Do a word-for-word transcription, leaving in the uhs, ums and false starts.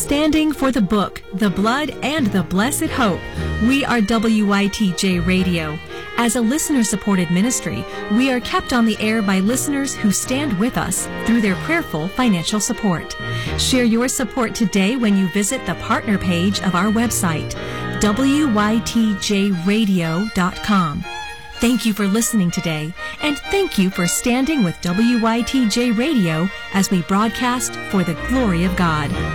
standing for the book, the blood, and the blessed hope. We are W Y T J Radio. As a listener-supported ministry, we are kept on the air by listeners who stand with us through their prayerful financial support. Share your support today when you visit the partner page of our website, W Y T J radio dot com. Thank you for listening today, and thank you for standing with W Y T J Radio as we broadcast for the glory of God.